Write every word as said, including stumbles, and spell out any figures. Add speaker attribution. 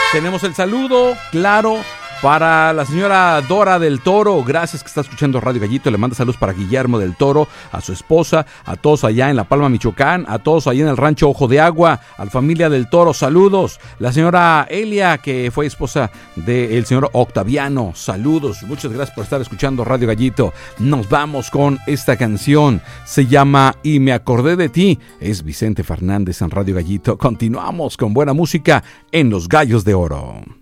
Speaker 1: Tenemos el saludo, claro, para la señora Dora del Toro. Gracias, que está escuchando Radio Gallito. Le manda saludos para Guillermo del Toro, a su esposa, a todos allá en La Palma, Michoacán, a todos allá en el rancho Ojo de Agua, a la familia del Toro, saludos. La señora Elia, que fue esposa del señor Octaviano, saludos. Muchas gracias por estar escuchando Radio Gallito. Nos vamos con esta canción, se llama Y me acordé de ti. Es Vicente Fernández en Radio Gallito. Continuamos con buena música en Los Gallos de Oro.